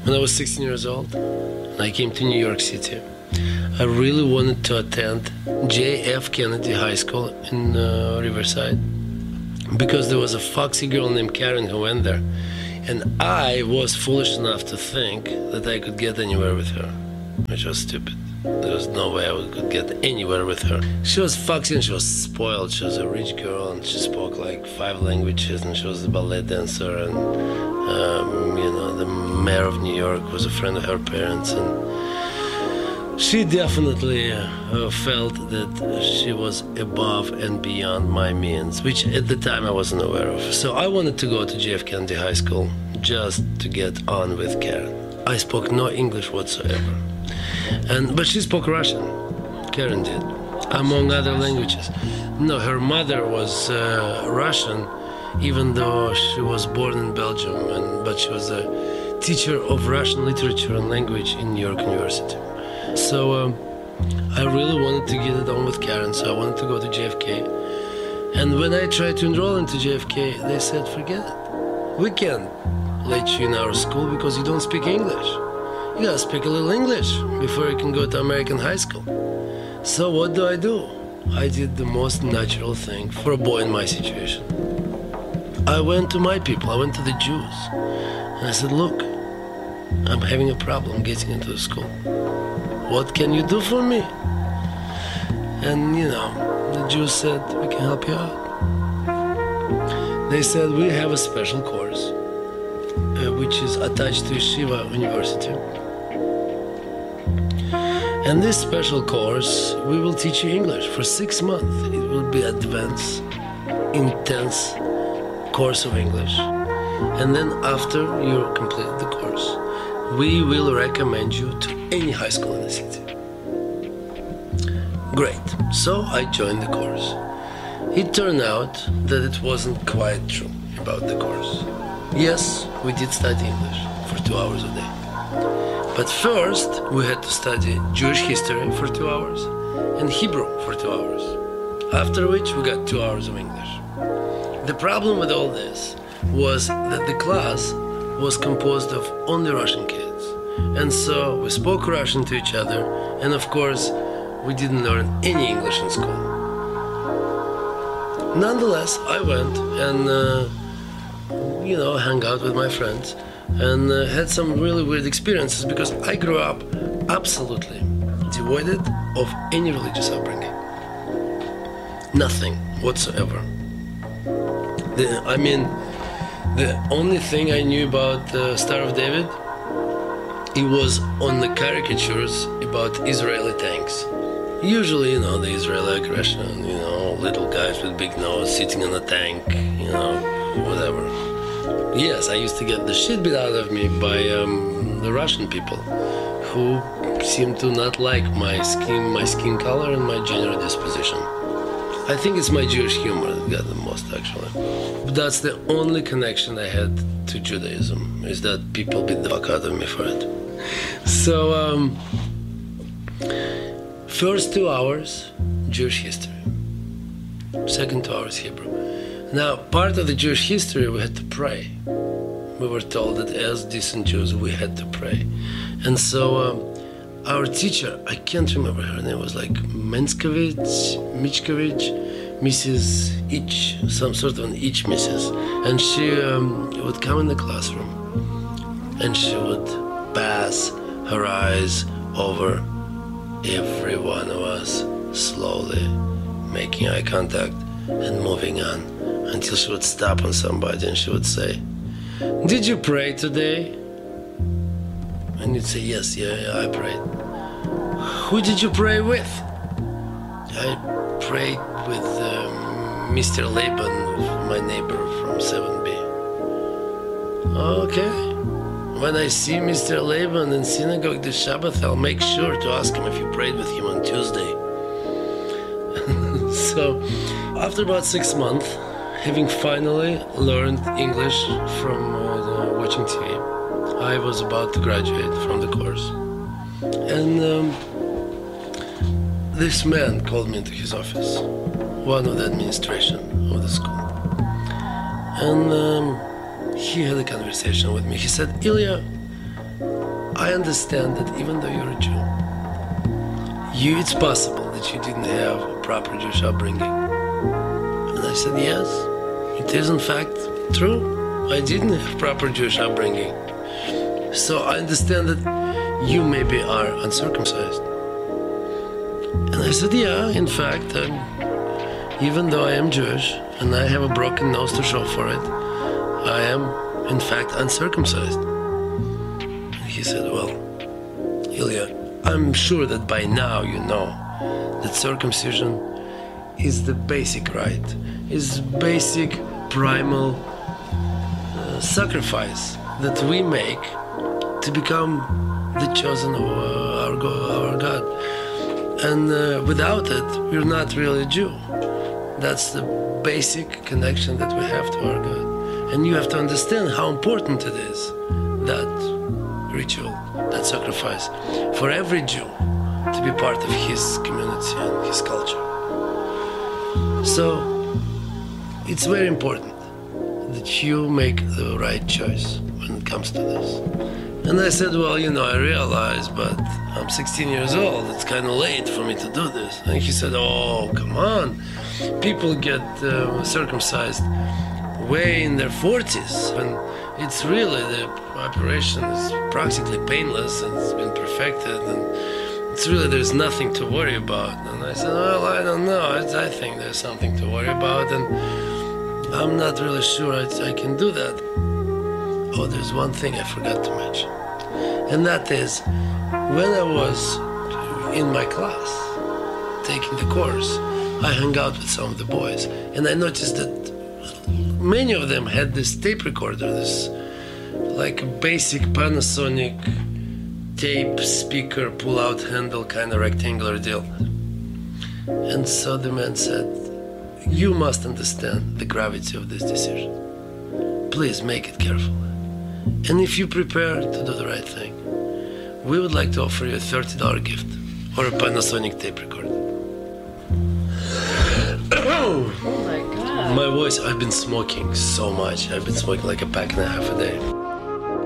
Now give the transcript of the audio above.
When I was 16 years old, I came to New York City. I really wanted to attend J.F. Kennedy High School in Riverside because there was a foxy girl named Karen who went there. And I was foolish enough to think that I could get anywhere with her, which was stupid. There was no way I could get anywhere with her. She was foxy and she was spoiled. She was a rich girl and she spoke like 5 languages and she was a ballet dancer and the mayor of New York was a friend of her parents, and she definitely felt that she was above and beyond my means, which at the time I wasn't aware of. So I wanted to go to JF Kennedy High School just to get on with Karen. I spoke no English whatsoever, but she spoke Russian. Karen did, among other languages. No, her mother was Russian, even though she was born in Belgium, but she was a teacher of Russian literature and language in New York University. So I really wanted to get it on with Karen, so I wanted to go to JFK. And when I tried to enroll into JFK, they said, forget it. We can't let you in our school because you don't speak English. You gotta speak a little English before you can go to American high school. So what do? I did the most natural thing for a boy in my situation. I went to my people, I went to the Jews. And I said, look, I'm having a problem getting into the school. What can you do for me? And the Jews said, we can help you out. They said, we have a special course, which is attached to Yeshiva University. And this special course, we will teach you English for 6 months. It will be advanced, intense course of English. And then after you complete the course, we will recommend you to any high school in the city. Great. So I joined the course. It turned out that it wasn't quite true about the course. Yes, we did study English for 2 hours a day. But first, we had to study Jewish history for 2 hours and Hebrew for 2 hours, after which we got 2 hours of English. The problem with all this was that the class was composed of only Russian kids. And so we spoke Russian to each other, and of course, we didn't learn any English in school. Nonetheless, I went and, hung out with my friends and had some really weird experiences because I grew up absolutely devoid of any religious upbringing. Nothing whatsoever. The only thing I knew about the Star of David, it was on the caricatures about Israeli tanks. Usually, the Israeli aggression, little guys with big nose sitting on a tank, whatever. Yes, I used to get the shit beat out of me by the Russian people who seemed to not like my skin color and my general disposition. I think it's my Jewish humor that got the most, actually. But that's the only connection I had to Judaism, is that people beat the fuck out of me for it. So, first 2 hours, Jewish history. Second 2 hours, Hebrew. Now, part of the Jewish history, we had to pray. We were told that as decent Jews, we had to pray. And so, our teacher, I can't remember her name, was like Michkovich, Mrs. Ich, some sort of an Ich Mrs. And she would come in the classroom and she would pass her eyes over every one of us, slowly making eye contact and moving on until she would stop on somebody and she would say, did you pray today? And you'd say, yes, yeah, I prayed. Who did you pray with? I prayed with Mr. Laban, my neighbor from 7B. Okay. When I see Mr. Laban in synagogue this Shabbat, I'll make sure to ask him if you prayed with him on Tuesday. So, after about 6 months, having finally learned English from watching TV, I was about to graduate from the course. And this man called me into his office, one of the administration of the school. And he had a conversation with me. He said, Ilya, I understand that even though you're a Jew, it's possible that you didn't have a proper Jewish upbringing. And I said, yes, it is in fact true. I didn't have proper Jewish upbringing. So I understand that you maybe are uncircumcised. And I said, yeah, in fact, even though I am Jewish and I have a broken nose to show for it, I am in fact uncircumcised. And he said, well, Ilya, I'm sure that by now you know that circumcision is the basic rite, is basic primal sacrifice that we make to become the chosen of our God. And without it, we're not really a Jew. That's the basic connection that we have to our God. And you have to understand how important it is, that ritual, that sacrifice, for every Jew to be part of his community and his culture. So it's very important that you make the right choice when it comes to this. And I said, well, I realize, but I'm 16 years old. It's kind of late for me to do this. And he said, oh, come on. People get circumcised way in their 40s. And it's really, the operation is practically painless and it's been perfected. And it's really, there's nothing to worry about. And I said, well, I don't know. I think there's something to worry about. And I'm not really sure I can do that. Oh, there's one thing I forgot to mention. And that is, when I was in my class, taking the course, I hung out with some of the boys. And I noticed that many of them had this tape recorder, this like a basic Panasonic tape speaker pull-out handle kind of rectangular deal. And so the man said, you must understand the gravity of this decision. Please make it careful. And if you prepare to do the right thing, we would like to offer you a $30 gift or a Panasonic tape recorder. Oh my God. My voice, I've been smoking so much. I've been smoking like a pack and a half a day.